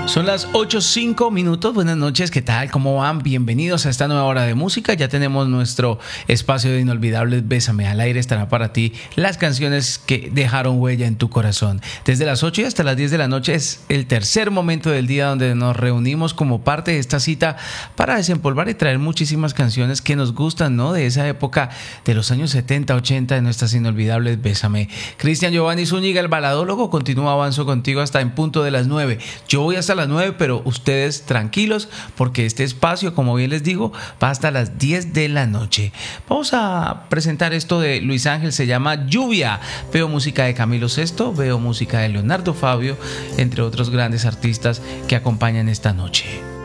Son las 8:05. Buenas noches, ¿qué tal? ¿Cómo van? Bienvenidos a esta nueva hora de música. Ya tenemos nuestro espacio de inolvidables Bésame al aire. Estará para ti las canciones que dejaron huella en tu corazón. Desde las 8 y hasta las 10 de la noche es el tercer momento del día donde nos reunimos como parte de esta cita para desempolvar y traer muchísimas canciones que nos gustan, ¿no? De esa época de los años 70, 80 de nuestras inolvidables Bésame. Cristian Giovanni Zúñiga, el baladólogo, continúa avanzo contigo hasta en punto de las 9. Yo voy hasta las 9, pero ustedes tranquilos porque este espacio, como bien les digo, va hasta las 10 de la noche. Vamos a presentar esto de Luis Ángel, se llama Lluvia. Veo música de Camilo Sesto, veo música de Leonardo Fabio, entre otros grandes artistas que acompañan esta noche.